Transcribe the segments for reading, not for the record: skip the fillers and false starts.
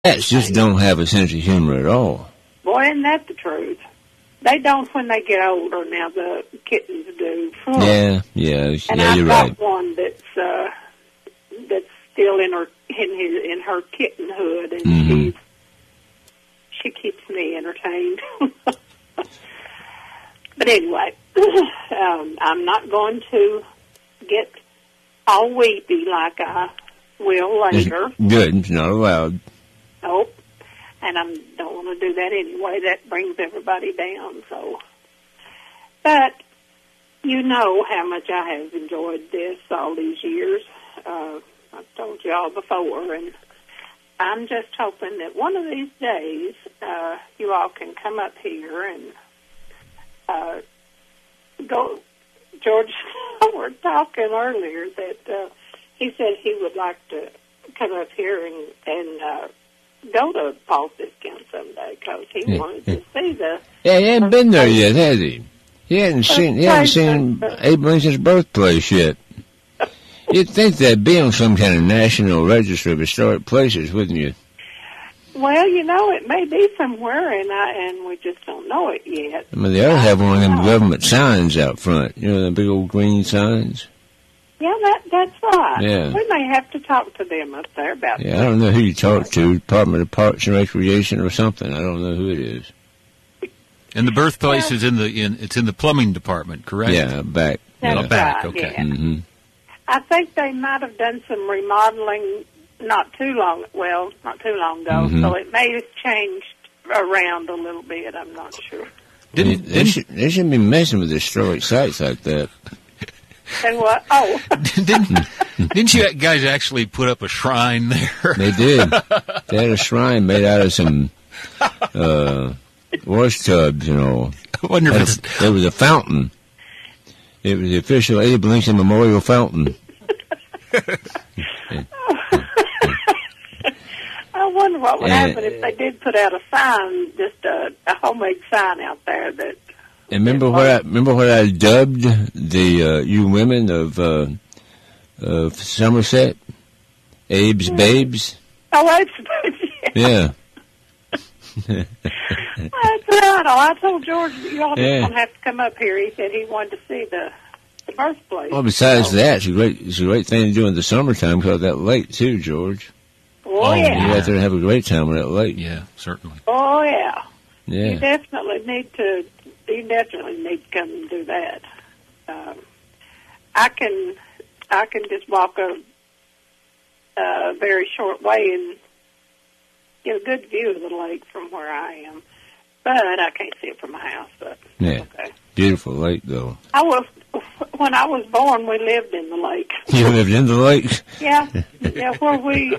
Cats just don't have a sense of humor at all. Boy, isn't that the truth? They don't when they get older. Now the kittens do. Yeah, and you're I've right. got one that's still in her kittenhood, and she keeps me entertained. But anyway, I'm not going to get all weepy like I will later. Good, it's not allowed. Nope. And I don't want to do that anyway. That brings everybody down. So, but you know how much I have enjoyed this all these years. I've told you all before, and I'm just hoping that one of these days you all can come up here and go. George, we were talking earlier that he said he would like to come up here and go to Paul's Discount someday because he wanted to see the. Yeah, he hasn't been there yet, has he? He hasn't seen Abe Lincoln's birthplace yet. You'd think that'd be on some kind of national register of historic places, wouldn't you? Well, you know, it may be somewhere, and we just don't know it yet. I mean, they ought to have one of them government signs out front. You know, the big old green signs. Yeah, that's right. Yeah. We may have to talk to them up there about that. Yeah, I don't know who you talk to, Department of Parks and Recreation or something. I don't know who it is. And the birthplace is in the plumbing department, correct? Yeah, back. That's back, right, okay. Yeah. Mm-hmm. I think they might have done some remodeling not too long ago, so it may have changed around a little bit. I'm not sure. They shouldn't be messing with historic sites like that. And what? Oh. Didn't you guys actually put up a shrine there? They did. They had a shrine made out of some wash tubs, you know. I wonder if there was a fountain. It was the official Abe Lincoln Memorial Fountain. I wonder what would happen if they did put out a sign, just a homemade sign out there that. And remember what I dubbed the you women of Somerset? Abe's Babes. Oh, Abe's Babes. Yeah. That's right. Oh, I told George you all just don't have to come up here. He said he wanted to see the birthplace. Well, besides that, it's a great thing to do in the summertime because of that lake too, George. Oh, yeah. You out there and have a great time with that lake. Yeah, certainly. Oh, yeah. Yeah. You definitely need to come and do that. I can just walk a very short way and get a good view of the lake from where I am, but I can't see it from my house. But yeah, okay. Beautiful lake though. When I was born, we lived in the lake. You lived in the lake? Yeah, where we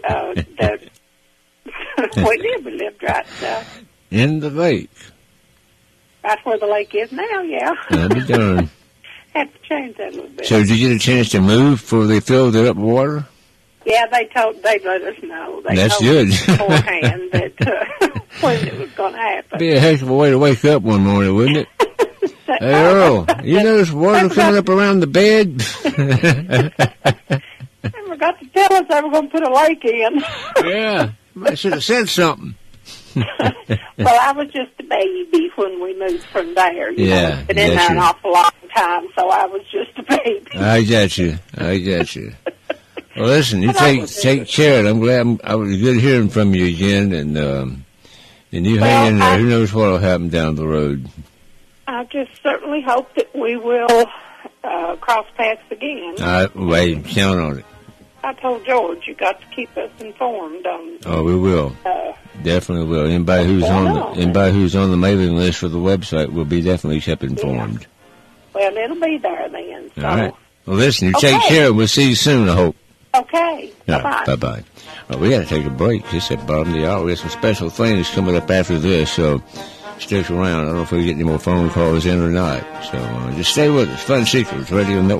we lived right in the lake. Right where the lake is now, yeah. I'll be darned. Had to change that a little bit. So did you get a chance to move before they filled it up with water? Yeah, they let us know. That's good. Beforehand that when it was going to happen. Be a heck of a way to wake up one morning, wouldn't it? Hey, Earl, you notice water coming up around the bed? They forgot to tell us they were going to put a lake in. Yeah, I should have said something. Well, I was just a baby when we moved from there. You know, it's been in there an awful long time, so I was just a baby. I got you. Well, listen, you take care. I'm glad I was good hearing from you again, and you hang in there. Who knows what will happen down the road? I just certainly hope that we will cross paths again. Wait, count on it. I told George you got to keep us informed on. Oh, we will. Definitely will. Anybody who's on the mailing list for the website will be definitely kept informed. Yeah. Well, it'll be there then. So. All right. Well, listen, you take care. We'll see you soon, I hope. Okay. Bye-bye. Bye-bye. Well, we got to take a break. It's at the bottom of the hour. We got some special things coming up after this, so stick around. I don't know if we get any more phone calls in or not. So just stay with us. Fun Secrets Radio Network.